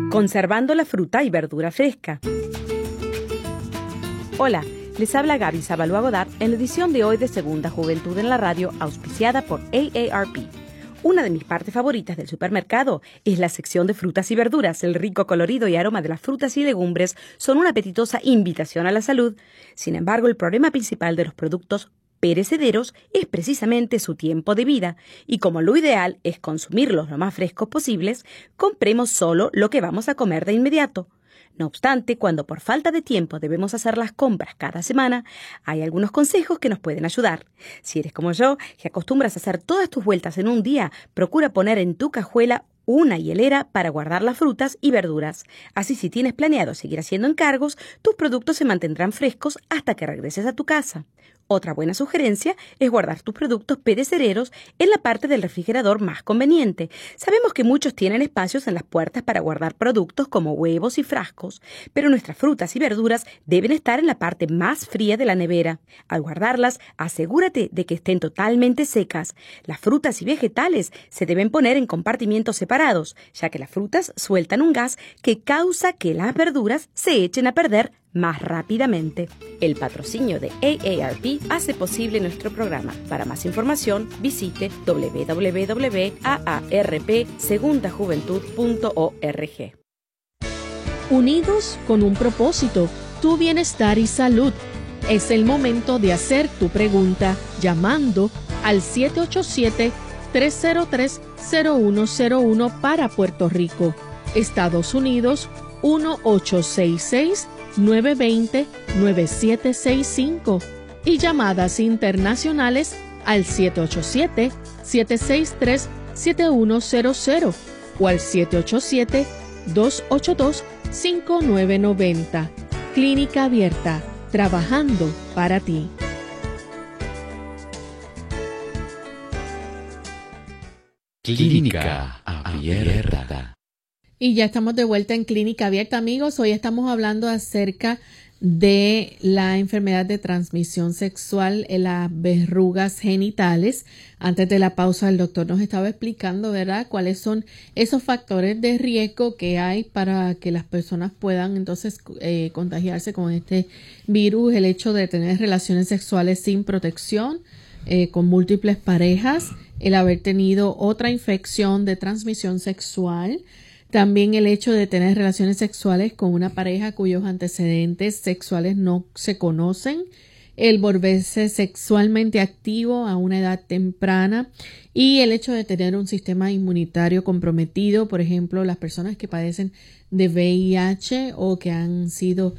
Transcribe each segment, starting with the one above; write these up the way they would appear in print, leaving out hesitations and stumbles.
Conservando la fruta y verdura fresca. Hola, les habla Gaby Zabalúa Godard en la edición de hoy de Segunda Juventud en la Radio, auspiciada por AARP. Una de mis partes favoritas del supermercado es la sección de frutas y verduras. El rico colorido y aroma de las frutas y legumbres son una apetitosa invitación a la salud. Sin embargo, el problema principal de los productos perecederos es precisamente su tiempo de vida, y como lo ideal es consumirlos lo más frescos posibles, compremos solo lo que vamos a comer de inmediato. No obstante, cuando por falta de tiempo debemos hacer las compras cada semana, hay algunos consejos que nos pueden ayudar. Si eres como yo, que acostumbras a hacer todas tus vueltas en un día, procura poner en tu cajuela una hielera para guardar las frutas y verduras. Así, si tienes planeado seguir haciendo encargos, tus productos se mantendrán frescos hasta que regreses a tu casa. Otra buena sugerencia es guardar tus productos perecederos en la parte del refrigerador más conveniente. Sabemos que muchos tienen espacios en las puertas para guardar productos como huevos y frascos, pero nuestras frutas y verduras deben estar en la parte más fría de la nevera. Al guardarlas, asegúrate de que estén totalmente secas. Las frutas y vegetales se deben poner en compartimientos separados, ya que las frutas sueltan un gas que causa que las verduras se echen a perder más rápidamente. El patrocinio de AARP hace posible nuestro programa. Para más información, visite www.aarpsegundajuventud.org. Unidos con un propósito, tu bienestar y salud. Es el momento de hacer tu pregunta llamando al 787-303-0101 para Puerto Rico, Estados Unidos 1866-920-9765 y llamadas internacionales al 787-763-7100 o al 787-282-5990. Clínica Abierta, trabajando para ti. Clínica Abierta. Y ya estamos de vuelta en Clínica Abierta, amigos. Hoy estamos hablando acerca de la enfermedad de transmisión sexual en las verrugas genitales. Antes de la pausa, el doctor nos estaba explicando, ¿verdad?, cuáles son esos factores de riesgo que hay para que las personas puedan entonces contagiarse con este virus. El hecho de tener relaciones sexuales sin protección, con múltiples parejas, el haber tenido otra infección de transmisión sexual. También el hecho de tener relaciones sexuales con una pareja cuyos antecedentes sexuales no se conocen, el volverse sexualmente activo a una edad temprana y el hecho de tener un sistema inmunitario comprometido, por ejemplo, las personas que padecen de VIH o que han sido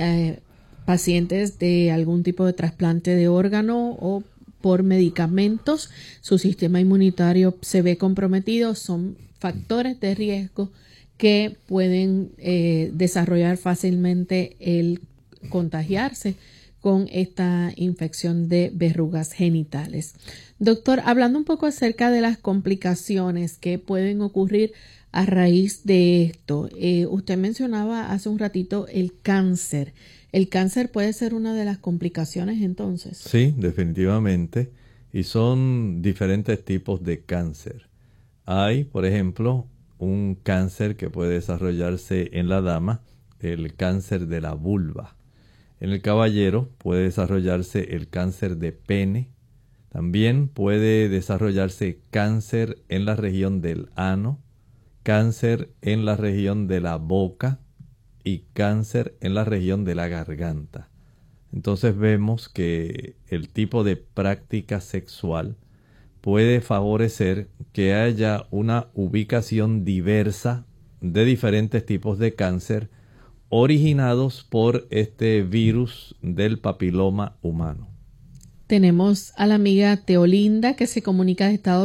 pacientes de algún tipo de trasplante de órgano o por medicamentos, su sistema inmunitario se ve comprometido, son factores de riesgo que pueden desarrollar fácilmente el contagiarse con esta infección de verrugas genitales. Doctor, hablando un poco acerca de las complicaciones que pueden ocurrir a raíz de esto, usted mencionaba hace un ratito el cáncer. ¿El cáncer puede ser una de las complicaciones entonces? Sí, definitivamente. Y son diferentes tipos de cáncer. Hay, por ejemplo, un cáncer que puede desarrollarse en la dama, el cáncer de la vulva. En el caballero puede desarrollarse el cáncer de pene. También puede desarrollarse cáncer en la región del ano, cáncer en la región de la boca y cáncer en la región de la garganta. Entonces vemos que el tipo de práctica sexual puede favorecer que haya una ubicación diversa de diferentes tipos de cáncer originados por este virus del papiloma humano. Tenemos a la amiga Teolinda que se comunica de Estados